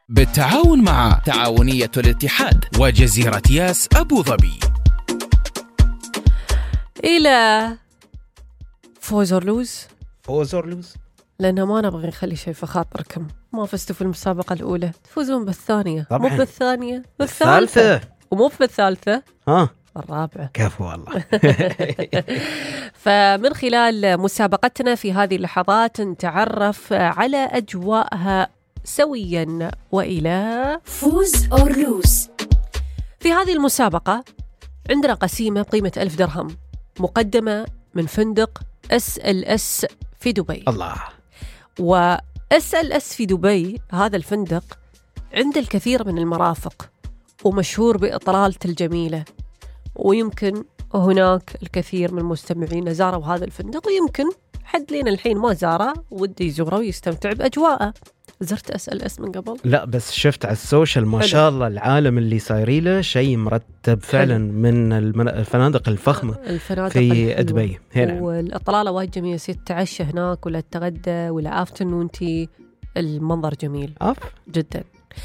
بالتعاون مع تعاونية الاتحاد وجزيرة ياس أبو ظبي. إلى فوز أورلوز، فوز أورلوز، لأنه ما نبغى نخلي شيء في خاطركم. ما فزتوا في المسابقة الأولى، تفوزون بالثانية، طبعاً. مو بالثانية، بالثالثة، ومو بالثالثة، ها الرابعة. كفو والله. فمن خلال مسابقتنا في هذه اللحظات نتعرف على أجواءها سويا وإلى فوز أورلوز. في هذه المسابقة عندنا قسيمة بقيمة 1000 درهم مقدمة من فندق SLS في دبي. الله. SLS في دبي هذا الفندق عنده الكثير من المرافق ومشهور بإطلالته الجميلة، ويمكن هناك الكثير من المستمعين زاروا هذا الفندق، ويمكن حد لنا الحين ما زاره ودي يزوره ويستمتع بأجواءه. زرت SLS من قبل؟ لا، بس شفت على السوشيال ما شاء الله العالم اللي صايري له شيء مرتب فعلا من الفنادق الفخمة في دبي هنا، والإطلالة وايد جميلة. تتعشى هناك ولا تتغدى ولا آفترنون تي، المنظر جميل جدا.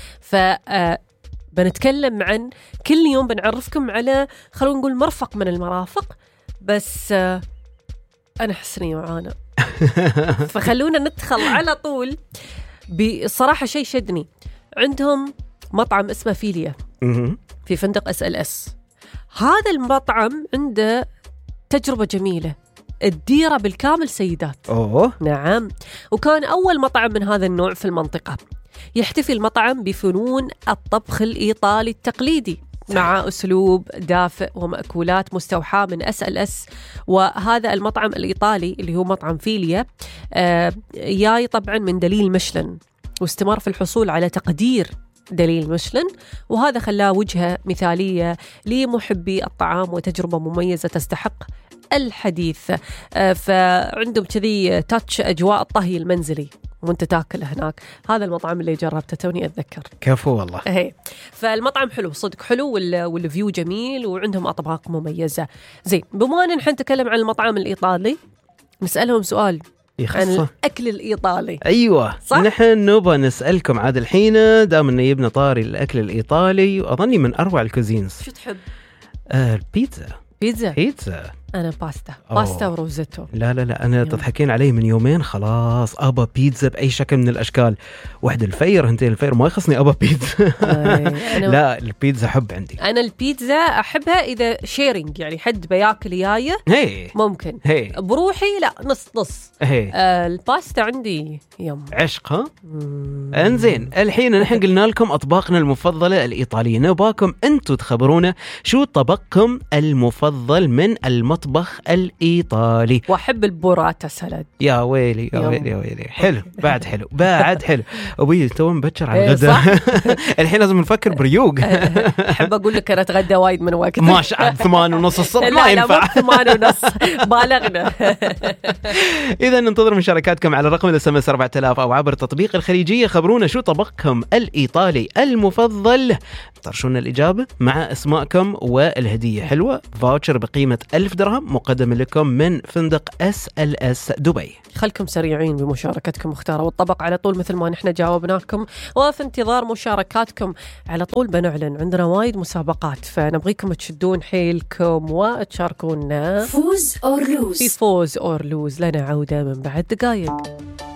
بنتكلم عن كل يوم بنعرفكم على خلونا نقول مرفق من المرافق، بس أنا حسني معانا. فخلونا ندخل على طول. بصراحة شيء شدني، عندهم مطعم اسمه فيليا في فندق SLS. هذا المطعم عنده تجربة جميلة، الديرة بالكامل سيدات. نعم، وكان أول مطعم من هذا النوع في المنطقة. يحتفي المطعم بفنون الطبخ الإيطالي التقليدي مع أسلوب دافئ ومأكولات مستوحاة من SLS. وهذا المطعم الإيطالي اللي هو مطعم فيليا جاي طبعا من دليل ميشلان، واستمر في الحصول على تقدير دليل ميشلان، وهذا خلاه وجهة مثالية لمحبي الطعام وتجربة مميزة تستحق الحديث. فعندهم كذي تاتش أجواء الطهي المنزلي وانت تاكل هناك. هذا المطعم اللي جربته توني أتذكر. كفو والله. فالمطعم حلو صدق، حلو والفيو جميل وعندهم أطباق مميزة. زين، بما أن نحن نتكلم عن المطعم الإيطالي نسألهم سؤال عن الأكل الإيطالي. أيوة صح؟ نحن نبغى نسألكم عاد الحين دام إنه يبنى طاري الأكل الإيطالي، وأظني من أروع الكوزينز. شو تحب؟ بيتزا. أنا باستا وروزيتو. لا أنا تضحكين علي من يومين خلاص أبا بيتزا بأي شكل من الأشكال. واحد الفير، هنتين الفير ما يخصني أبا بيتزا. لا، البيتزا حب عندي. أنا البيتزا أحبها إذا شيرينج، يعني حد بياكل يايا ممكن. بروحي لا، نص. الباستا عندي يوم عشق. انزين، الحين نحن قلنا لكم أطباقنا المفضلة الإيطالية، نباكم أنتوا تخبرونا شو طبقكم المفضل من المطبخ الإيطالي. وأحب البوراتا سلاد. يا ويلي يا ويلي يا ويلي. حلو بعد حلو أبوي تو مبكر على الغداء. الحين لازم نفكر بريوق. أحب أقول لك أنا أتغدى وايد من وقت. ما شعب 8:30 الصبح ما ينفع. 8:30 بالغنا. إذا ننتظر مشاركاتكم على رقم SMS 4000 أو عبر تطبيق الخليجية. خبرونا شو طبقكم الإيطالي المفضل، طرشونا الإجابة مع اسماءكم والهدية حلوة، فاوتشر بقيمة 1000 درهم مقدم لكم من فندق SLS دبي. خلكم سريعين بمشاركتكم، اختاروا الطبق على طول مثل ما نحن جاوبناكم، وفي انتظار مشاركاتكم على طول. بنعلن عندنا وايد مسابقات، فنبغيكم تشدون حيلكم وتشاركونا فوز أورلوز. في فوز أورلوز لنا عودة من بعد دقائق.